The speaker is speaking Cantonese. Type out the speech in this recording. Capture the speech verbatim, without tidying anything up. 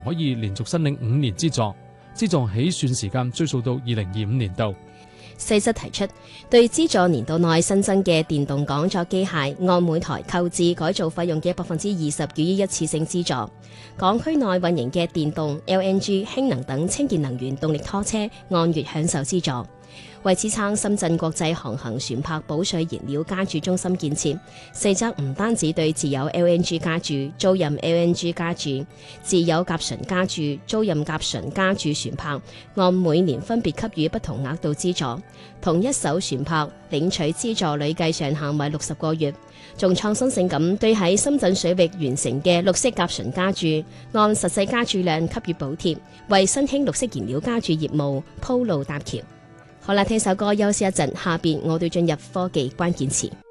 可以連續申領五年資助，資助起算時間追溯到二零二五年度。 細則提出，對資助年度內新增嘅電動講座機械，按每台購置改造費用嘅百分之二十予以一次性資助。港區內運營嘅電動、L N G、氫能等清潔能源動力拖車，按月享受資助。為支撐深圳國際航行船舶保稅燃料加注中心建設，細則唔單止對自有 L N G 加注、租賃 L N G 加注、自有甲醇加注、租賃甲醇加注船舶，按每年分別給予不同額度資助。同一艘船舶領取資助累計上限為六十個月。仲創新性咁對喺深圳水域完成嘅綠色甲醇加注，按實際加注量給予補貼，為新興綠色燃料加注業務鋪路搭橋。好啦，聽首歌休息一陣，下邊我哋進入科技關鍵詞。